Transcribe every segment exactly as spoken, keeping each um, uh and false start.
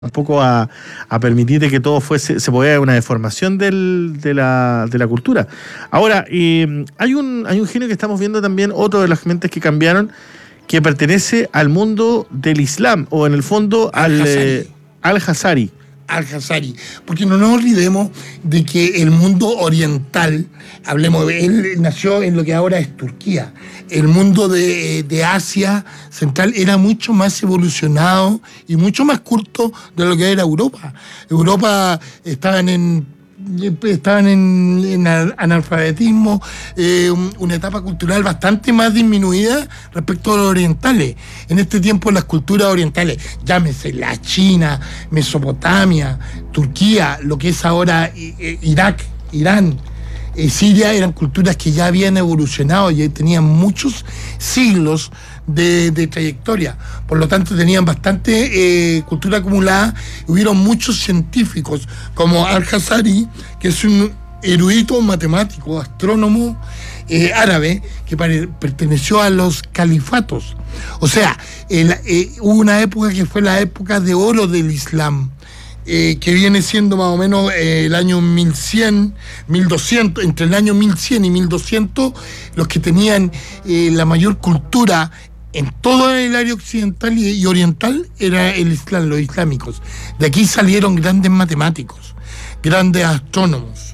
un poco a, a permitir de que todo fuese, se podía una deformación del, de, la, de la cultura. Ahora, eh, hay un hay un genio que estamos viendo también, otro de las mentes que cambiaron, que pertenece al mundo del Islam, o en el fondo al eh, al-Jazari. Al-Jazari, porque no nos olvidemos de que el mundo oriental, hablemos de él, nació en lo que ahora es Turquía. El mundo de, de Asia Central era mucho más evolucionado y mucho más culto de lo que era Europa. Europa estaban en estaban en, en analfabetismo, eh, una etapa cultural bastante más disminuida respecto a los orientales. En este tiempo las culturas orientales, llámese la China, Mesopotamia, Turquía, lo que es ahora Irak, Irán, eh, Siria, eran culturas que ya habían evolucionado y tenían muchos siglos De, de trayectoria, por lo tanto tenían bastante eh, cultura acumulada. Hubieron muchos científicos como Al-Jazari, que es un erudito matemático, astrónomo eh, árabe, que pare, perteneció a los califatos. O sea, el, eh, hubo una época que fue la época de oro del Islam, Eh, que viene siendo más o menos eh, el año mil cien, mil doscientos, entre el año mil cien y mil doscientos, los que tenían eh, la mayor cultura en todo el área occidental y, y oriental era el Islam, los islámicos. De aquí salieron grandes matemáticos, grandes astrónomos.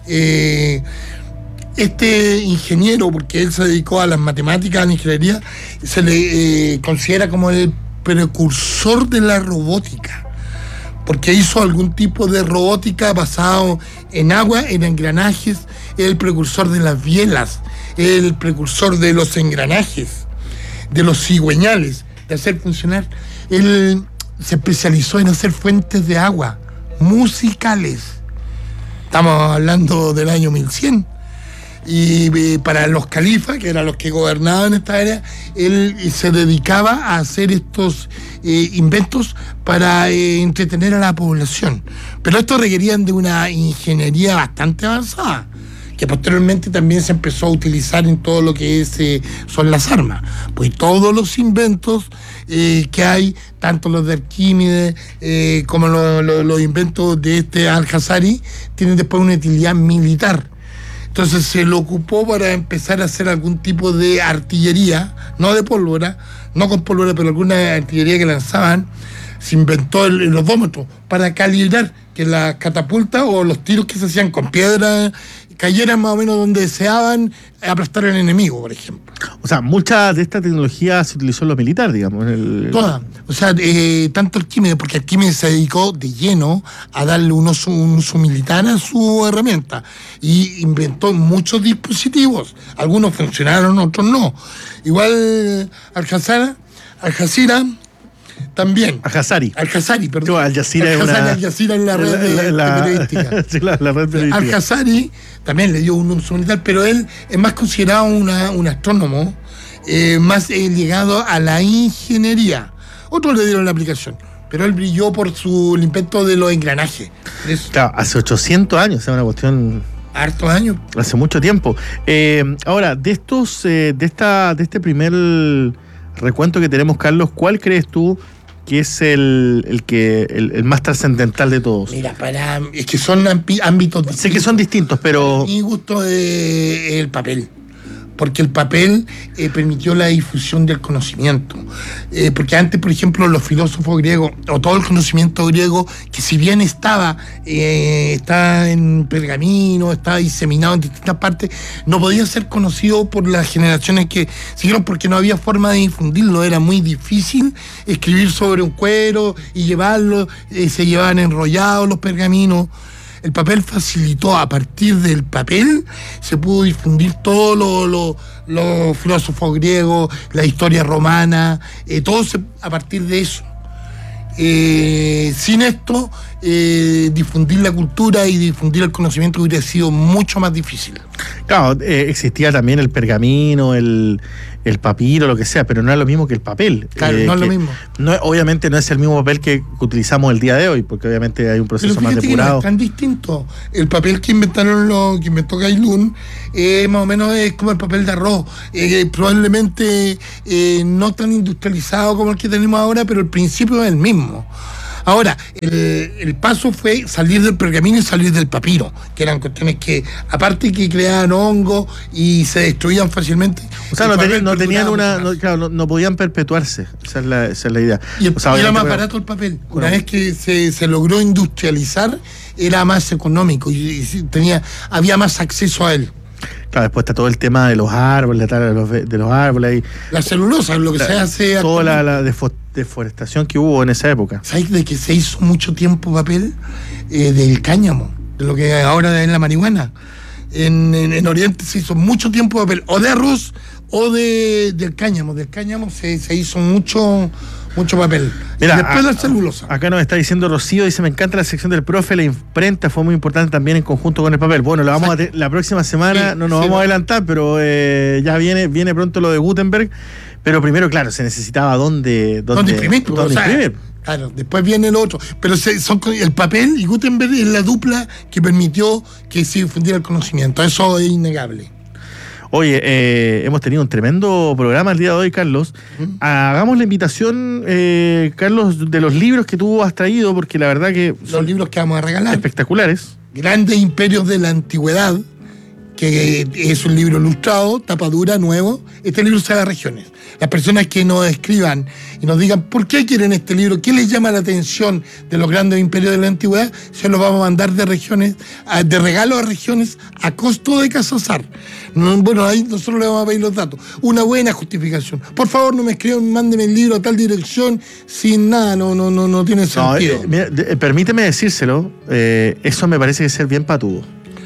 Eh, este ingeniero, porque él se dedicó a las matemáticas, a la ingeniería, se le eh, considera como el precursor de la robótica, porque hizo algún tipo de robótica basado en agua, en engranajes, el precursor de las bielas, el precursor de los engranajes, de los cigüeñales, de hacer funcionar. Él se especializó en hacer fuentes de agua musicales. Estamos hablando del año mil cien. Y eh, para los califas, que eran los que gobernaban esta área, él se dedicaba a hacer estos eh, inventos para eh, entretener a la población. Pero estos requerían de una ingeniería bastante avanzada, que posteriormente también se empezó a utilizar en todo lo que es, eh, son las armas. Pues todos los inventos eh, que hay, tanto los de Arquímedes eh, como lo, lo, los inventos de este Al-Jazari, tienen después una utilidad militar. Entonces se lo ocupó para empezar a hacer algún tipo de artillería, no de pólvora, no con pólvora, pero alguna artillería que lanzaban. Se inventó el, el odómetro para calibrar que las catapultas o los tiros que se hacían con piedra cayeran más o menos donde deseaban aplastar al enemigo, por ejemplo. O sea, mucha de esta tecnología se utilizó en lo militar, digamos. El... Toda. O sea, eh, tanto Arquímedes, porque Arquímedes se dedicó de lleno a darle un uso, un uso militar a su herramienta y inventó muchos dispositivos. Algunos funcionaron, otros no. Igual Al-Jazara, Al-Jazira también. Al-Jazari. Al-Jazari, perdón. No, Al-Jazira es una... Al-Jazira en la red de, la, de periodística. Sí, la, la red periodística. Al-Jazari también le dio un uso militar, pero él es más considerado una, un astrónomo eh, más eh, ligado a la ingeniería. Otros le dieron la aplicación, pero él brilló por su el invento de los engranajes. Claro, hace ochocientos años, es una cuestión... Hartos años. Hace mucho tiempo. Eh, ahora, de estos, eh, de esta, de este primer recuento que tenemos, Carlos, ¿cuál crees tú que es el, el que el, el más trascendental de todos? Mira, para es que son ámbitos distintos. Sé que son distintos, pero... Mi gusto es el papel, porque el papel eh, permitió la difusión del conocimiento. Eh, porque antes, por ejemplo, los filósofos griegos, o todo el conocimiento griego, que si bien estaba, eh, estaba en pergamino, estaba diseminado en distintas partes, no podía ser conocido por las generaciones que siguieron, porque no había forma de difundirlo. Era muy difícil escribir sobre un cuero y llevarlo, eh, se llevaban enrollados los pergaminos. El papel facilitó, a partir del papel se pudo difundir todos los lo, lo filósofos griegos, la historia romana, eh, todo se, a partir de eso. Eh, sin esto, eh, difundir la cultura y difundir el conocimiento hubiera sido mucho más difícil. Claro, eh, existía también el pergamino, el, el papiro, lo que sea, pero no es lo mismo que el papel. Claro, eh, no es lo mismo. No, obviamente no es el mismo papel que utilizamos el día de hoy, porque obviamente hay un proceso más depurado. No es tan distinto. El papel que inventaron los, que inventó Gailún, eh, más o menos es como el papel de arroz. Eh, probablemente eh, no tan industrializado como el que tenemos ahora, pero el principio es el mismo. Ahora, el, el paso fue salir del pergamino y salir del papiro, que eran cuestiones que, aparte que creaban hongos y se destruían fácilmente. O sea, no, ten, no tenían una, no, claro, no, no podían perpetuarse, esa es la, esa es la idea. Y, el, o sea, y era más barato el papel. Una bueno. vez que se, se logró industrializar, era más económico y, y tenía, había más acceso a él. Claro, después está todo el tema de los árboles, de los, de los árboles. Y la celulosa, lo que la, se hace... Toda la, la deforestación que hubo en esa época. ¿Sabes de que se hizo mucho tiempo papel? Eh, del cáñamo, de lo que ahora es la marihuana. En, en, en Oriente se hizo mucho tiempo papel, o de arroz o de, del cáñamo. Del cáñamo se, se hizo mucho... Mucho papel. Mira, y después a, la celulosa. Acá nos está diciendo Rocío, dice, me encanta la sección del profe, la imprenta fue muy importante también en conjunto con el papel. Bueno, la, vamos a te, la próxima semana, sí, no nos sí, vamos no. a adelantar, pero eh, ya viene, viene pronto lo de Gutenberg. Pero primero, claro, se necesitaba dónde, dónde, ¿Dónde imprimir. Dónde o sea, imprimir. Claro, después viene el otro. Pero se, son, el papel y Gutenberg es la dupla que permitió que se difundiera el conocimiento. Eso es innegable. Oye, eh, hemos tenido un tremendo programa el día de hoy, Carlos. ¿Mm? Hagamos la invitación, eh, Carlos, de los libros que tú has traído, porque la verdad que son los libros que vamos a regalar. Espectaculares. Grandes Imperios de la Antigüedad, que es un libro ilustrado, tapa dura, nuevo. Este libro se da a regiones. Las personas que nos escriban y nos digan por qué quieren este libro, qué les llama la atención de los grandes imperios de la antigüedad, se los vamos a mandar de regiones, de regalo a regiones a costo de Casazar. Bueno, ahí nosotros le vamos a pedir los datos. Una buena justificación. Por favor, no me escriban, mándenme el libro a tal dirección sin nada, no, no, no, no tiene sentido. No, eh, mira, de, permíteme decírselo, eh, eso me parece que es ser bien patudo.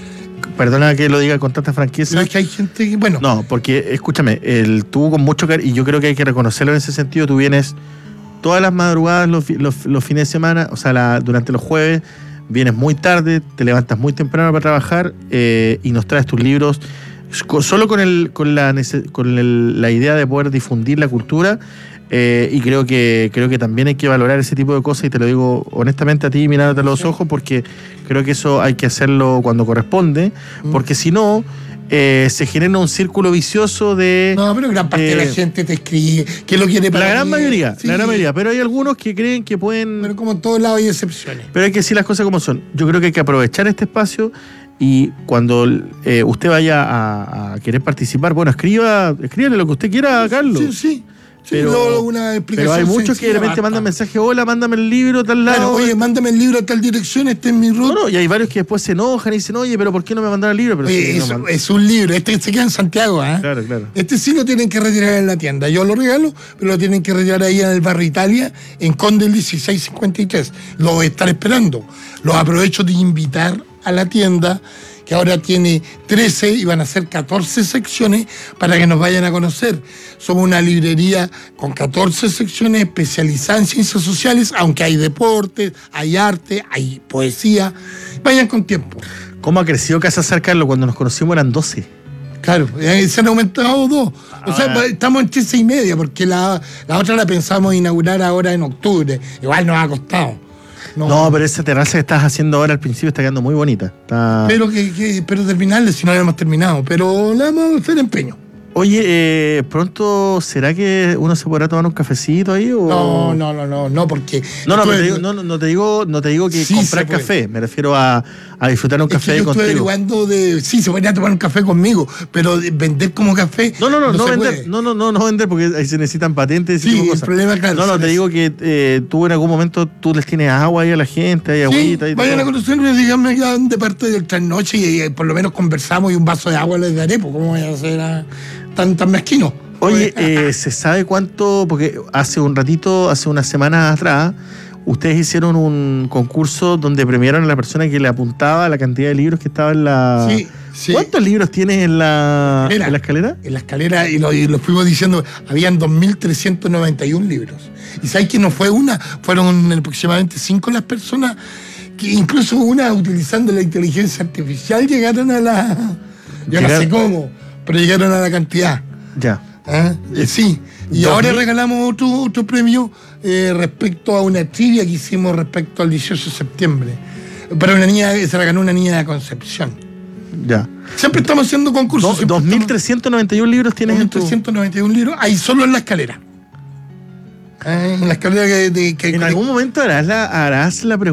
Perdona que lo diga con tanta franqueza. Pero es que hay gente que, bueno. No, porque, escúchame, el, tú con mucho cariño, y yo creo que hay que reconocerlo en ese sentido, tú vienes todas las madrugadas, los, los, los fines de semana, o sea, la, durante los jueves, vienes muy tarde, te levantas muy temprano para trabajar eh, y nos traes tus libros, solo con, el, con, la, con el, la idea de poder difundir la cultura. Eh, y creo que creo que también hay que valorar ese tipo de cosas, y te lo digo honestamente a ti, mirándote a los sí. ojos, porque creo que eso hay que hacerlo cuando corresponde, mm. porque si no eh, se genera un círculo vicioso de... No, pero gran parte eh, de la gente te escribe que lo quiere para La gran mí. mayoría, sí. la gran mayoría, pero hay algunos que creen que pueden... Pero como en todos lados hay excepciones. Pero hay que decir las cosas como son. Yo creo que hay que aprovechar este espacio. Y cuando eh, usted vaya a, a querer participar, bueno, escriba, escríbale lo que usted quiera, Carlos. Sí, sí. Sí, pero, una pero hay muchos que de repente mandan mensaje, hola, mándame el libro a tal lado. Claro, oye, mándame el libro a tal dirección, este es mi ruta. No, no, y hay varios que después se enojan y dicen, oye, pero ¿por qué no me mandaron el libro? Pero oye, sí, es, no es un libro, este se queda en Santiago, ¿eh? Claro, claro. Este sí lo tienen que retirar en la tienda. Yo lo regalo, pero lo tienen que retirar ahí en el barrio Italia, en Conde el dieciséis cincuenta y tres. Lo voy a estar esperando. Los aprovecho de invitar a la tienda, que ahora tiene trece y van a ser catorce secciones para que nos vayan a conocer. Somos una librería con catorce secciones especializadas en ciencias sociales, aunque hay deportes, hay arte, hay poesía. Vayan con tiempo. ¿Cómo ha crecido Casazar, Carlos? Cuando nos conocimos eran doce. Claro, se han aumentado dos. O sea, ahora, estamos en trece y media, porque la, la otra la pensamos inaugurar ahora en octubre. Igual nos ha costado. No, no, pero esa terraza que estás haciendo ahora al principio está quedando muy bonita. Está... Pero que, que pero terminarle si no la hemos terminado. Pero le vamos a hacer empeño. Oye, eh, ¿pronto será que uno se podrá tomar un cafecito ahí? O... No, no, no, no, no, porque... No, no, te digo, no, no te digo, no te digo que sí, comprar café, me refiero a, a disfrutar un es café que yo contigo. Estoy averiguando de... Sí, se podría tomar un café conmigo, pero vender como café... No, no, no, no, no vender, puede. no, no, no, no vender, porque ahí se necesitan patentes y sí, tipo el cosas. Problema, claro, no, no, te digo que eh, tú en algún momento tú les tienes agua ahí a la gente, hay sí, agüita y vayan todo. a conocerme, díganme de parte del trasnoche y, y por lo menos conversamos y un vaso de agua les daré, pues cómo voy a hacer a, tan, tan mezquino. Oye, eh, ¿se sabe cuánto? Porque hace un ratito, hace unas semanas atrás, ustedes hicieron un concurso donde premiaron a la persona que le apuntaba la cantidad de libros que estaba en la... Sí, sí. ¿Cuántos libros tienes en la, Mira, en la escalera? En la escalera, y lo, y lo fuimos diciendo, habían dos mil trescientos noventa y uno libros. Y ¿sabes que no fue una? Fueron aproximadamente cinco las personas, que incluso una utilizando la inteligencia artificial llegaron a la... Yo Llegar... no sé cómo, pero llegaron a la cantidad. Ya. ¿Ah? Eh, sí, y ahora regalamos otro, otro premio eh, respecto a una trivia que hicimos respecto al dieciocho de septiembre. Para una niña, se la ganó una niña de Concepción. Ya. Siempre estamos haciendo concursos. Do, dos mil trescientos noventa y uno libros tienes en tu... dos mil trescientos noventa y uno libros, ahí solo en la escalera. Eh, en la escalera que, de, que En algún momento harás la, harás la pregunta.